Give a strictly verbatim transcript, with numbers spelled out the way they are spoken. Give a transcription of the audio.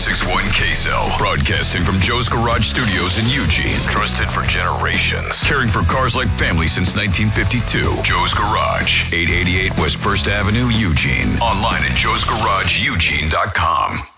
six one K S L. Broadcasting from Joe's Garage Studios in Eugene. Trusted for generations. Caring for cars like family since nineteen fifty-two. Joe's Garage. eight eighty-eight West First Avenue, Eugene. Online at joes garage eugene dot com.